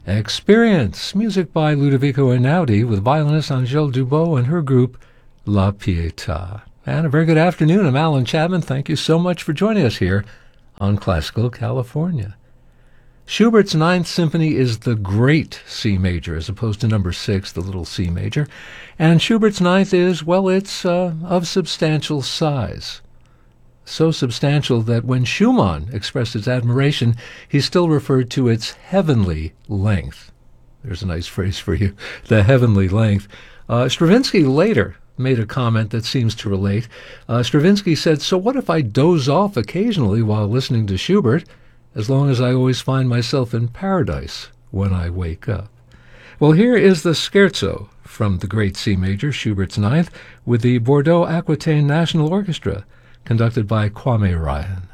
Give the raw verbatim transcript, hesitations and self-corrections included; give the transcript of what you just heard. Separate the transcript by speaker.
Speaker 1: Experience, music by Ludovico Einaudi with violinist Angèle Dubot and her group La Pietà. And a very good afternoon. I'm Alan Chapman. Thank you so much for joining us here on Classical California. Schubert's Ninth Symphony is the great C major, as opposed to number six, the little C major. And Schubert's Ninth is, well, it's uh, of substantial size. So substantial that when Schumann expressed his admiration, he still referred to its heavenly length. There's a nice phrase for you, the heavenly length. Uh, Stravinsky later made a comment that seems to relate. Uh, Stravinsky said, "So what if I doze off occasionally while listening to Schubert, as long as I always find myself in paradise when I wake up?" Well, here is the scherzo from the great C major, Schubert's Ninth, with the Bordeaux Aquitaine National Orchestra, conducted by Kwame Ryan.